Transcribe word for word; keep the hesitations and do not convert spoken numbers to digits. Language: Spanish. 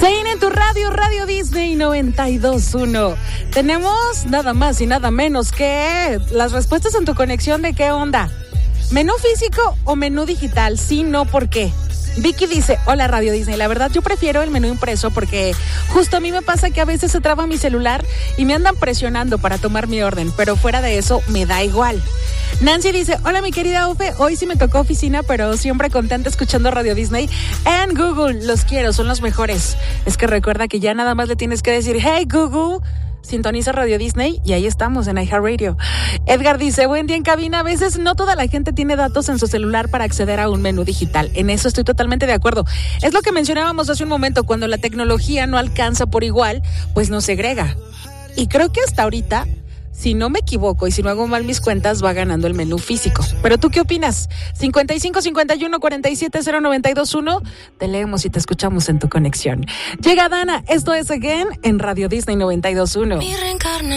Zayn en tu radio, Radio Disney noventa y dos punto uno. Tenemos nada más y nada menos que las respuestas en tu conexión de qué onda. ¿Menú físico o menú digital? Sí, no, ¿por qué? Vicky dice, hola Radio Disney, la verdad yo prefiero el menú impreso porque justo a mí me pasa que a veces se traba mi celular y me andan presionando para tomar mi orden, pero fuera de eso me da igual. Nancy dice, hola mi querida Ufe, hoy sí me tocó oficina, pero siempre contenta escuchando Radio Disney en Google, los quiero, son los mejores. Es que recuerda que ya nada más le tienes que decir, hey Google, sintoniza Radio Disney y ahí estamos en iHeartRadio. Edgar dice, buen día en cabina, a veces no toda la gente tiene datos en su celular para acceder a un menú digital. En eso estoy totalmente de acuerdo. Es lo que mencionábamos hace un momento, cuando la tecnología no alcanza por igual, pues nos segrega. Y creo que hasta ahorita, si no me equivoco y si no hago mal mis cuentas, va ganando el menú físico. ¿Pero tú qué opinas? cincuenta y cinco, cincuenta y uno, cuarenta y siete, cero noventa y dos uno. Te leemos y te escuchamos en tu conexión. Llega Dana, esto es Again en Radio Disney noventa y dos punto uno.